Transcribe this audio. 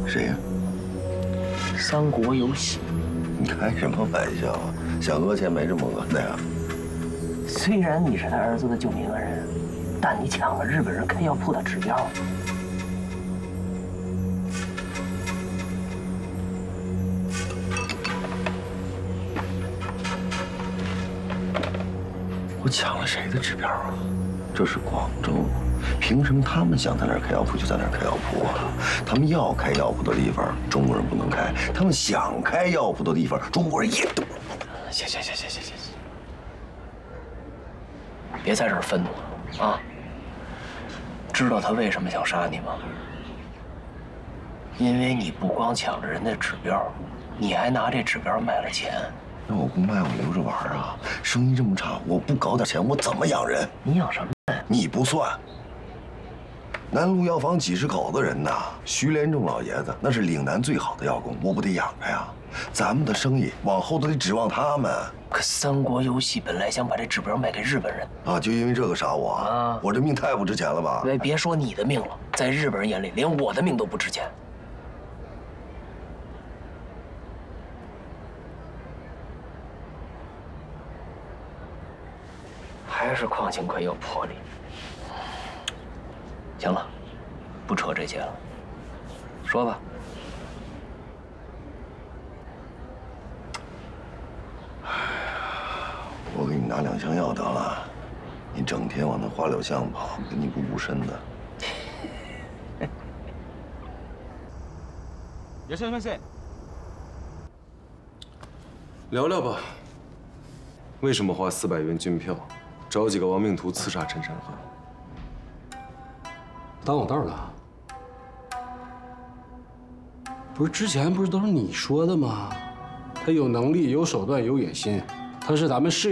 谁呀？ 三国有喜。 你开什么玩笑啊？想讹钱没这么讹的呀。 虽然你是他儿子的救命恩人，但你抢了日本人开药铺的指标。 我抢了谁的指标啊？这是广州，凭什么他们想在哪儿开药铺就在哪儿开药铺啊？他们要开药铺的地方，中国人不能开；他们想开药铺的地方，中国人也都。 行，别在这儿愤怒了啊！知道他为什么想杀你吗？因为你不光抢了人家指标，你还拿这指标卖了钱。 那我不卖，我留着玩啊！生意这么差，我不搞点钱，我怎么养人？ 你养什么人？ 你不算。南路药房几十口子人呐，徐连仲老爷子那是岭南最好的药工，我不得养着呀？咱们的生意往后都得指望他们。 可三国游戏本来想把这指标卖给日本人啊，就因为这个杀我啊？我这命太不值钱了吧？ 别说你的命了，在日本人眼里，连我的命都不值钱。还是矿庆奎有魄力。行了，不扯这些了，说吧。 我给你拿2箱药得了，你整天往那花柳巷跑，跟你不顾身的。 いらっしゃいませ。 聊聊吧，为什么花400元军票，找几个亡命徒刺杀陈山河？ 当我道了？不是之前不是都是你说的吗？他有能力、有手段、有野心，他是咱们事